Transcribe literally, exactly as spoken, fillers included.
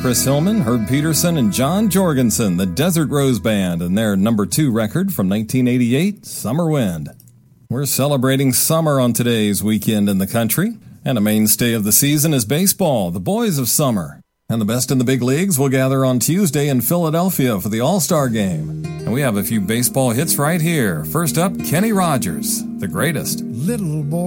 Chris Hillman, Herb Peterson, and John Jorgensen, the Desert Rose Band, and their number two record from nineteen eighty-eight, Summer Wind. We're celebrating summer on today's Weekend in the Country, and a mainstay of the season is baseball, the boys of summer. And the best in the big leagues will gather on Tuesday in Philadelphia for the All-Star Game. And we have a few baseball hits right here. First up, Kenny Rogers, the greatest. Little boy.